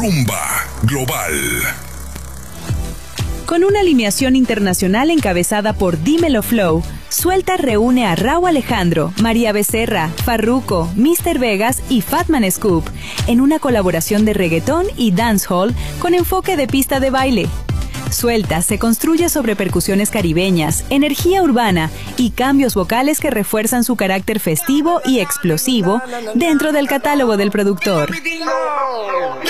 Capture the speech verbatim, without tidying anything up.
Rumba Global. Con una alineación internacional encabezada por Dímelo Flow, Suelta reúne a Rauw Alejandro, María Becerra, Farruko, míster Vegas y Fatman Scoop en una colaboración de reggaetón y dancehall con enfoque de pista de baile. Suelta se construye sobre percusiones caribeñas, energía urbana y cambios vocales que refuerzan su carácter festivo y explosivo dentro del catálogo del productor.